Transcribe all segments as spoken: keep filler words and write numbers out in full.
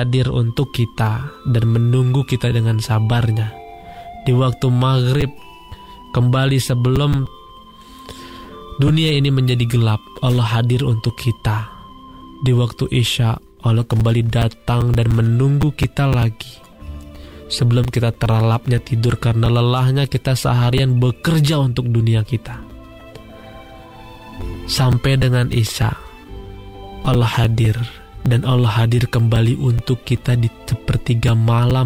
hadir untuk kita dan menunggu kita dengan sabarnya. Di waktu maghrib, kembali sebelum dunia ini menjadi gelap, Allah hadir untuk kita. Di waktu isya, Allah kembali datang dan menunggu kita lagi. Sebelum kita terlelapnya tidur karena lelahnya kita seharian bekerja untuk dunia kita. Sampai dengan isya, Allah hadir. Dan Allah hadir kembali untuk kita di sepertiga malam.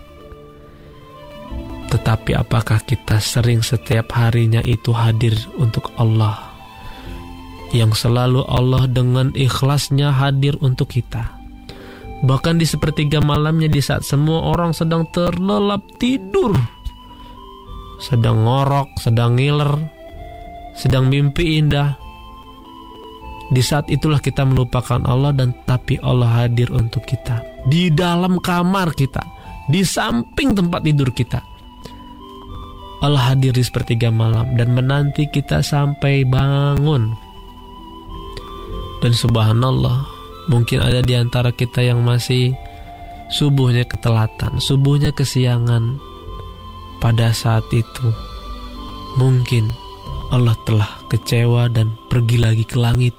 Tetapi apakah kita sering setiap harinya itu hadir untuk Allah? Yang selalu Allah dengan ikhlasnya hadir untuk kita. Bahkan di sepertiga malamnya, di saat semua orang sedang terlelap tidur, sedang ngorok, sedang ngiler, sedang mimpi indah, di saat itulah kita melupakan Allah, dan tapi Allah hadir untuk kita. Di dalam kamar kita, di samping tempat tidur kita, Allah hadir di sepertiga malam dan menanti kita sampai bangun. Dan subhanallah, mungkin ada di antara kita yang masih subuhnya ketelatan, subuhnya kesiangan. Pada saat itu, mungkin Allah telah kecewa dan pergi lagi ke langit.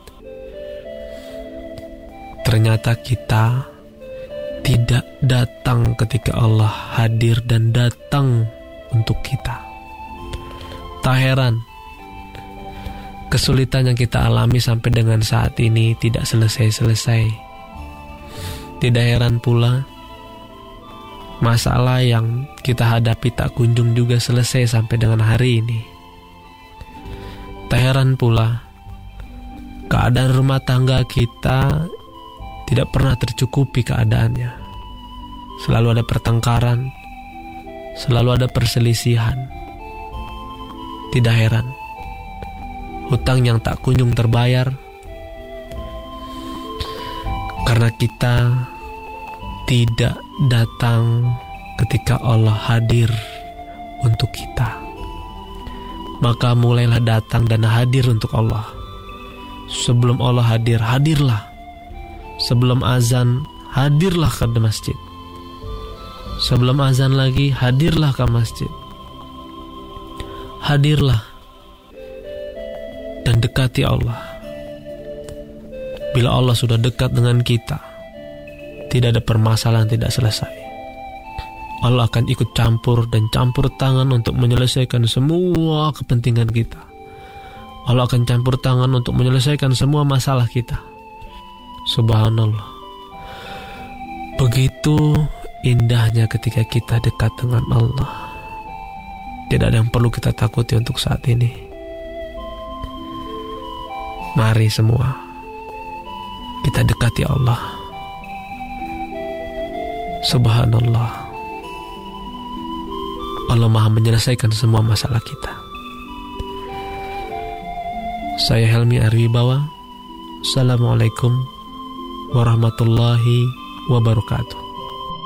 Ternyata kita tidak datang ketika Allah hadir dan datang untuk kita. Tak heran kesulitan yang kita alami sampai dengan saat ini tidak selesai-selesai. Tidak heran pula masalah yang kita hadapi tak kunjung juga selesai sampai dengan hari ini. Tak heran pula keadaan rumah tangga kita tidak pernah tercukupi keadaannya. Selalu ada pertengkaran, selalu ada perselisihan. Tidak heran hutang yang tak kunjung terbayar, karena kita tidak datang ketika Allah hadir untuk kita. Maka mulailah datang dan hadir untuk Allah. Sebelum Allah hadir, hadirlah. Sebelum azan, hadirlah ke masjid. Sebelum azan lagi, hadirlah ke masjid. Hadirlah dan dekati Allah. Bila Allah sudah dekat dengan kita, tidak ada permasalahan tidak selesai. Allah akan ikut campur dan campur tangan untuk menyelesaikan semua kepentingan kita. Allah akan campur tangan untuk menyelesaikan semua masalah kita. Subhanallah. Begitu indahnya ketika kita dekat dengan Allah. Tidak ada yang perlu kita takuti untuk saat ini. Mari semua kita dekati Allah. Subhanallah. Allah Maha menyelesaikan semua masalah kita. Saya Helmi Arwibawa. Assalamualaikum warahmatullahi wabarakatuh.